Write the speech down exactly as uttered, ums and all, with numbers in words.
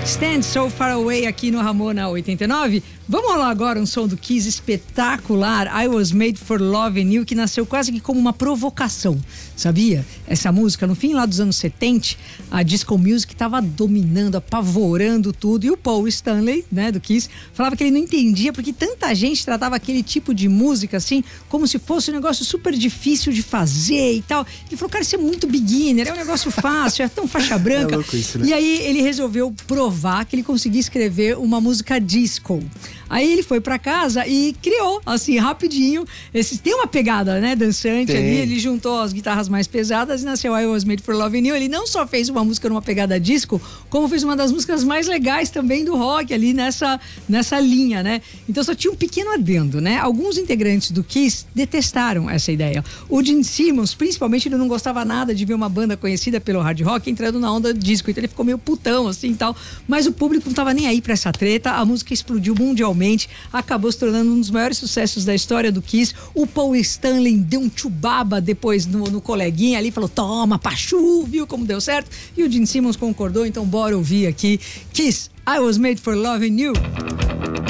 Stand So Far Away aqui no Ramona oitenta e nove. Vamos rolar agora um som do Kiss espetacular, I Was Made For Loving You, que nasceu quase que como uma provocação, sabia? Essa música, no fim lá dos anos setenta, a disco music estava dominando, apavorando tudo, e o Paul Stanley, né, do Kiss, falava que ele não entendia porque tanta gente tratava aquele tipo de música assim, como se fosse um negócio super difícil de fazer e tal. Ele falou, cara, isso é muito beginner, é um negócio fácil, é tão faixa branca. É louco isso, né? E aí ele resolveu provar que ele conseguia escrever uma música disco. Aí ele foi pra casa e criou, assim, rapidinho. Esse, tem uma pegada, né, dançante tem. Ali. Ele juntou as guitarras mais pesadas e nasceu I Was Made For Loving You. Ele não só fez uma música numa pegada disco, como fez uma das músicas mais legais também do rock ali nessa, nessa linha, né? Então só tinha um pequeno adendo, né? Alguns integrantes do Kiss detestaram essa ideia. O Gene Simmons, principalmente, ele não gostava nada de ver uma banda conhecida pelo hard rock entrando na onda disco. Então ele ficou meio putão, assim, e tal. Mas o público não tava nem aí pra essa treta. A música explodiu mundialmente. Acabou se tornando um dos maiores sucessos da história do Kiss. O Paul Stanley deu um chubaba depois no, no coleguinha ali, falou, toma, pachu, viu como deu certo? E o Gene Simmons concordou, então bora ouvir aqui Kiss, I Was Made For Loving You.